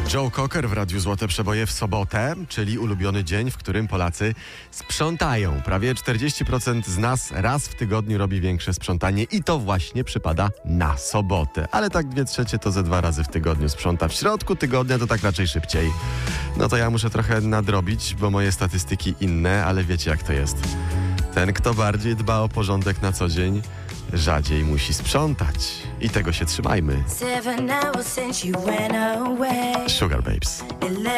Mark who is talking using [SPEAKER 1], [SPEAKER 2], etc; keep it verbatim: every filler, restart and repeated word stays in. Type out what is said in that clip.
[SPEAKER 1] Joe Cocker w Radiu Złote Przeboje w sobotę, czyli ulubiony dzień, w którym Polacy sprzątają. Prawie czterdzieści procent z nas raz w tygodniu robi większe sprzątanie i to właśnie przypada na sobotę. Ale tak dwie trzecie to ze dwa razy w tygodniu sprząta. W środku tygodnia to tak raczej szybciej. No to ja muszę trochę nadrobić, bo moje statystyki inne, ale wiecie jak to jest. Ten, kto bardziej dba o porządek na co dzień, rzadziej musi sprzątać. I tego się trzymajmy. Sugar Babes.